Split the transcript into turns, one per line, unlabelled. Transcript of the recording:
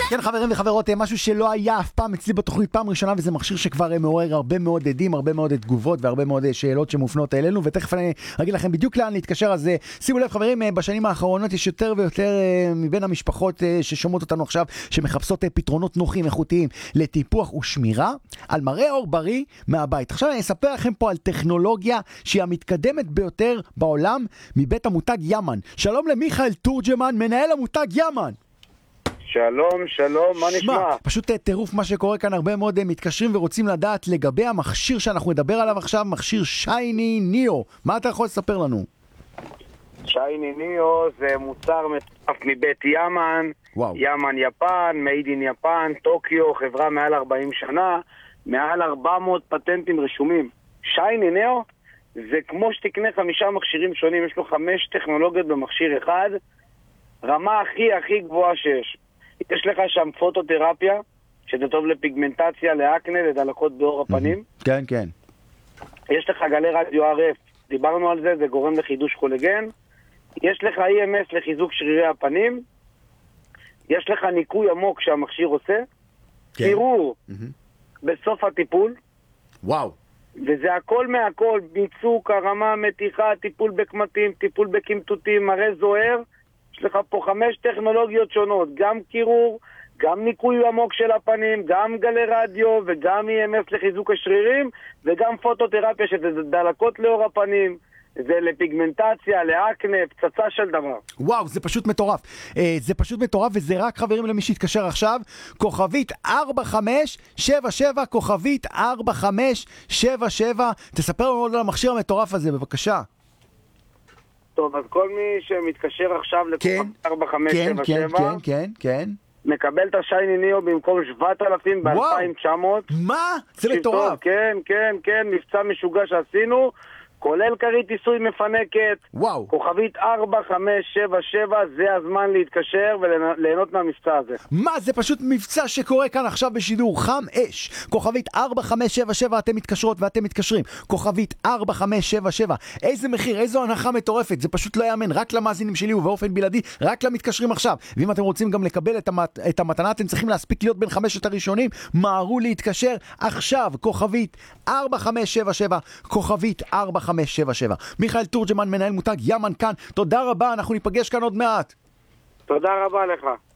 כן חברים וחברות, משהו שלא היה אף פעם אצלי בתוכנית פעם ראשונה, וזה מכשיר שכבר מעורר הרבה מאוד עדים, הרבה מאוד תגובות והרבה מאוד שאלות שמופנות אלינו, ותכף אני אגיד לכם בדיוק לאן להתקשר. אז שימו לב חברים, בשנים האחרונות יש יותר ויותר מבין המשפחות ששומעות אותנו עכשיו, שמחפשות פתרונות נוחים, איכותיים, לטיפוח ושמירה על מראה אור בריא מהבית. עכשיו אני אספר לכם פה על טכנולוגיה שהיא המתקדמת ביותר בעולם, מבית המותג ימן. שלום למיכאל תורג'מן, מנהל המותג ימן.
שלום, שלום, מה נשמע?
פשוט טירוף מה שקורה כאן, הרבה מאוד מתקשרים ורוצים לדעת לגבי המכשיר שאנחנו נדבר עליו עכשיו, מכשיר שייני ניאו. מה אתה יכול לספר לנו?
שייני ניאו זה מוצר מטורף מבית ימן, ימן יפן, מייד אין יפן, טוקיו, חברה מעל 40 שנה, מעל 400 פטנטים רשומים. שייני ניאו זה כמו שתקנה 5 מכשירים שונים, יש לו 5 טכנולוגיות במכשיר אחד, רמה הכי גבוהה שיש. יש לך שם פוטותרפיה, שזה טוב לפיגמנטציה, לאקנה, לדלקות בעור הפנים.
כן, כן.
יש לך גלי רדיו RF, דיברנו על זה, זה גורם לחידוש קולגן. יש לך EMS לחיזוק שרירי הפנים. יש לך ניקוי עמוק שהמכשיר עושה. קירור בסוף הטיפול.
וואו.
וזה הכל מהכל, ביצוק, הרמה, מתיחה, טיפול בקמטים, טיפול בקמטוטים, מראה זוהר. יש לך פה 5 טכנולוגיות שונות, גם קירור, גם ניקוי עמוק של הפנים, גם גלי רדיו וגם EMS לחיזוק השרירים וגם פוטותרפיה שזה דלקות לאור הפנים, זה לפיגמנטציה, לאקנה, פצצה של דבר.
וואו, זה פשוט מטורף. זה פשוט מטורף, וזה רק חברים למי שיתקשר עכשיו, כוכבית 4577, כוכבית 4577. תספר לנו עוד על המכשיר המטורף הזה, בבקשה.
טוב, אז כל מי שמתקשר עכשיו לכוכבית 4577,
כן.
מקבל את השייני ניאו במקום 7,000 ב-2,900.
מה? זה מטורף.
כן, מבצע משוגע שעשינו, כולל כרית עיסוי מפנקת.
וואו.
כוכבית 4577, זה הזמן להתקשר וליהנות מהמבצע הזה.
מה? זה פשוט מבצע שקורה כאן עכשיו בשידור חם אש. כוכבית 4577, אתם מתקשרות ואתם מתקשרים. כוכבית 4577. איזה מחיר, איזו הנחה מטורפת. זה פשוט לא יאמן, רק למאזינים שלי ובאופן בלעדי, רק למתקשרים עכשיו. ואם אתם רוצים גם לקבל את המתנה, אתם צריכים להספיק להיות בין 5 הראשונים. מהרו להתקשר עכשיו. כוכבית 4577, כוכבית 4577. מיכאל תורג'מן, מנהל מותג ימן כאן. תודה רבה, אנחנו ניפגש כאן עוד מעט.
תודה רבה לך.